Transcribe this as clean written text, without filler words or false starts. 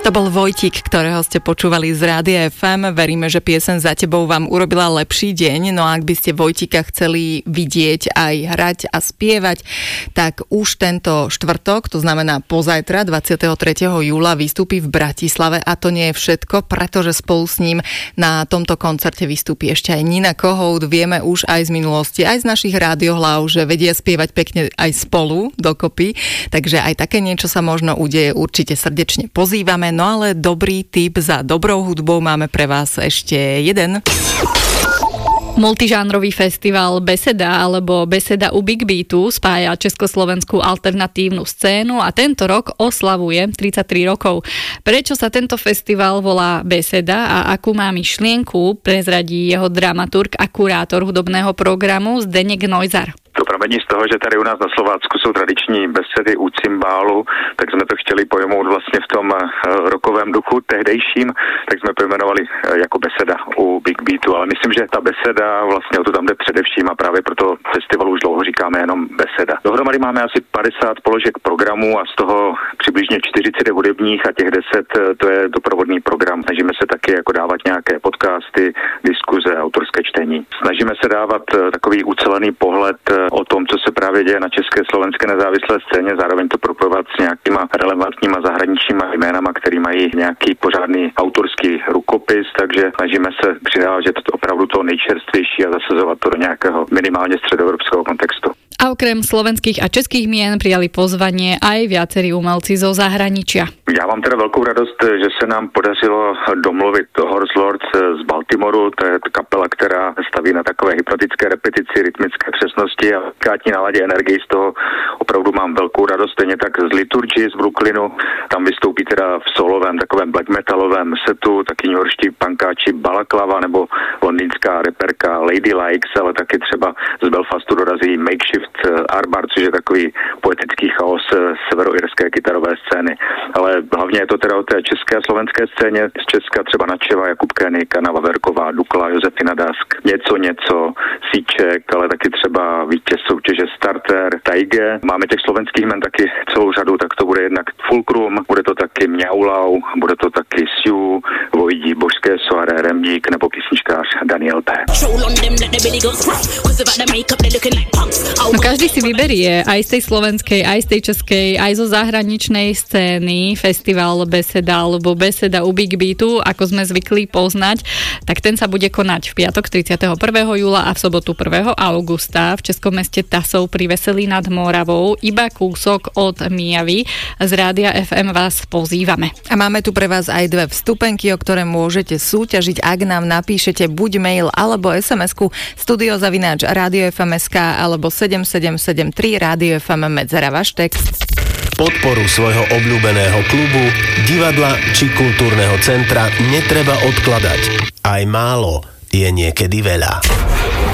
To bol Vojtík, ktorého ste počúvali z Rádia FM. Veríme, že pieseň Za tebou vám urobila lepší deň. No a ak by ste Vojtíka chceli vidieť aj hrať a spievať, tak už tento štvrtok, to znamená pozajtra, 23. júla, vystúpi v Bratislave. A to nie je všetko, pretože spolu s ním na tomto koncerte vystúpi ešte aj Nina Kohout. Vieme už aj z minulosti, aj z našich rádiohlav, že vedia spievať pekne aj spolu dokopy. Takže aj také niečo sa možno udeje. Určite srdečne pozývame. No ale dobrý tip za dobrou hudbou máme pre vás ešte jeden. Multižánrový festival Beseda alebo Beseda u Big Beatu spája československú alternatívnu scénu a tento rok oslavuje 33 rokov. Prečo sa tento festival volá Beseda a akú má myšlienku, prezradí jeho dramaturg a kurátor hudobného programu Zdeněk Neuser. To pramení z toho, že tady u nás na Slovácku jsou tradiční besedy u cymbálu, tak jsme to chtěli pojmout vlastně v tom rokovém duchu tehdejším, tak jsme pojmenovali jako beseda u Big Beatu, ale myslím, že ta beseda vlastně o to tam jde především a právě proto festivalu už dlouho říkáme jenom beseda. Dohromady máme asi 50 položek programů a z toho přibližně 40 hudebních a těch 10 to je doprovodný program. Snažíme se taky jako dávat nějaké podcasty, diskuze, autorské čtení. Snažíme se dávat takový ucelený pohled o tom, co se právě děje na české slovenské nezávislé scéně, zároveň to propojovat s nějakýma relevantníma zahraničníma jménama, který mají nějaký pořádný autorský rukopis, takže snažíme se přidávat, že to opravdu to nejčerstvější a zasazovat to do nějakého minimálně středoevropského kontextu. A okrem slovenských a českých mien prijali pozvanie aj viacerí umelci zo zahraničia. Já mám teda velkou radost, že se nám podařilo domluvit Horse Lords z Baltimoru, to je kapela, která staví na takové hypnotické repetici, rytmické přesnosti a kátní náladě energii, z toho opravdu mám velkou radost, stejně tak z Liturgy z Brooklynu, tam vystoupí teda v solovém takovém black metalovém setu, taky newyorští punkáči Balaklava nebo londýnská reperka Lady Likes, ale taky třeba z Belfastu dorazí Makeshift Arbar, což je takový poetický chaos severoirské kytarové scény. Ale hlavně je to teda o té české a slovenské scéně. Z Česka třeba Načeva, Jakub Kénik, Anna Vaverková, Dukla, Josefina Dask, něco, Síček, ale taky třeba vítěz soutěže Starter, Taige. Máme těch slovenských jmen taky celou řadu, tak to bude jednak Fulcrum, bude to taky Mňaulau, bude to taky Siu, Vojdí, Božské soaré, Remdík nebo písničkář Daniel P. No každý si vyberie aj z tej slovenskej, aj z tej českej, aj zo zahraničnej scény festival Beseda alebo Beseda u Big Beatu, ako sme zvykli poznať, tak ten sa bude konať v piatok 31. júla a v sobotu 1. augusta v českom meste Tasov pri Veselí nad Moravou, iba kúsok od Mijavy. Z Rádia FM vás pozývame. A máme tu pre vás aj dve vstupenky, o ktoré môžete súťažiť, ak nám napíšete buď mail alebo SMS-ku studio@radiofm.sk alebo 7773 Rádio FM medzera váš text. Podporu svojho obľúbeného klubu, divadla či kultúrneho centra netreba odkladať. Aj málo je niekedy veľa.